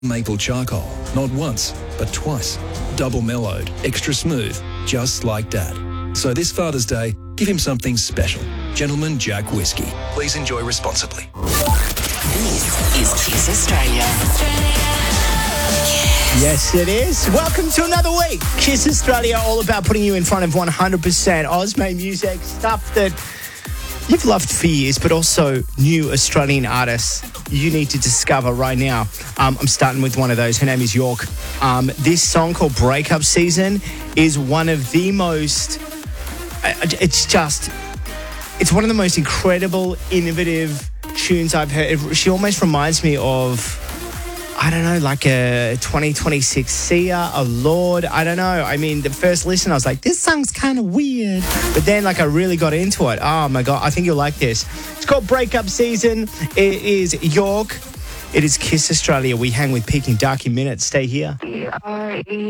Maple charcoal, not once, but twice. Double mellowed, extra smooth, just like Dad. So this Father's Day, give him something special. Gentleman Jack Whiskey. Please enjoy responsibly. This is Kiss Australia. Yes, it is. Welcome to another week. Kiss Australia, all about putting you in front of 100% Australian music, stuff that you've loved for years, but also new Australian artists you need to discover right now. I'm starting with one of those. Her name is York. This song called Breakup Season is one of the most... It's one of the most incredible, innovative tunes I've heard. She almost reminds me of... I don't know, like a 2026 Sia, a Lord. I don't know. I mean, the first listen, I was like, this song's kind of weird. But then, I really got into it. Oh, my God. I think you'll like this. It's called Breakup Season. It is York. It is Kiss Australia. We hang with Peking Dark in minutes. Stay here.